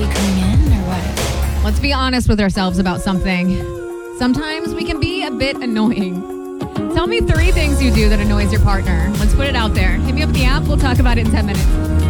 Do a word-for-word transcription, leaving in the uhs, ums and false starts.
you coming in or what? Let's be honest with ourselves about something. Sometimes we can be a bit annoying. Tell me three things you do that annoys your partner. Let's put it out there. Hit me up with the app. We'll talk about it in ten minutes.